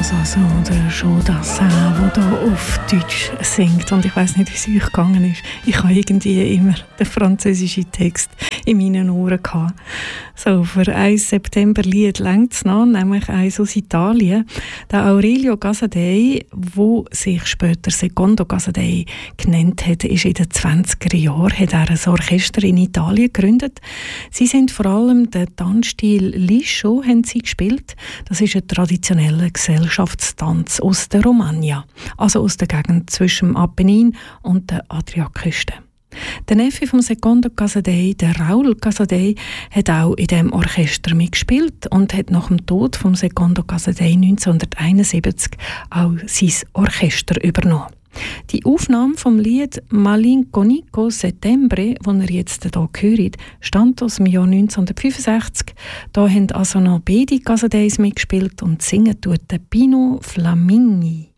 das also der Joe Dassin, der hier auf Deutsch singt. Und ich weiss nicht, wie es euch gegangen ist. Ich habe irgendwie immer den französischen Text in meinen Ohren gehabt. So, für ein September-Lied längt es noch, nämlich eins aus Italien. Der Aurelio Casadei, der sich später Secondo Casadei genannt hat, ist in den 20er Jahren, hat er ein Orchester in Italien gegründet. Sie sind vor allem den Tanzstil Liscio haben sie gespielt. Das ist ein traditioneller Gesellschaftstanz aus der Romagna, also aus der Gegend zwischen dem Apennin und der Adriaküste. Der Neffe vom Secondo Casadei, der Raul Casadei, hat auch in diesem Orchester mitgespielt und hat nach dem Tod vom Secondo Casadei 1971 auch sein Orchester übernommen. Die Aufnahme vom Lied Malinconico Settembre, das ihr jetzt hier hört, stammt aus dem Jahr 1965. Da haben also noch beide Casadeis mitgespielt und singen tut der Pino Flamini.